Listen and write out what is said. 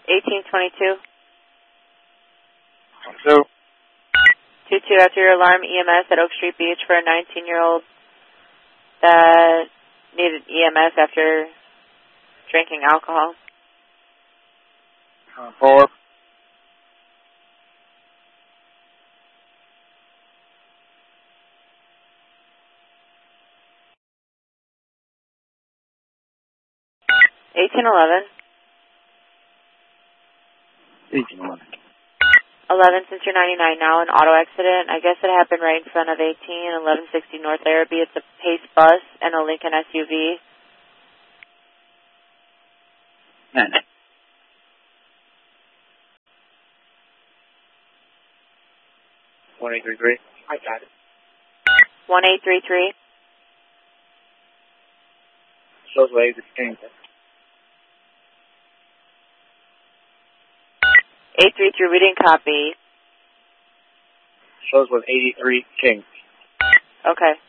1822. 22. 22 after your alarm, EMS at Oak Street Beach for a 19-year-old that needed EMS after drinking alcohol. 4. 1811. 1811. 11, since you're 99 now, an auto accident. I guess it happened right in front of 1160 North Larrabee. It's a Pace bus and a Lincoln SUV. 9. 1833. I got it. 1833. Shows waves exchange. 833, we didn't copy. Shows with 83 King. Okay.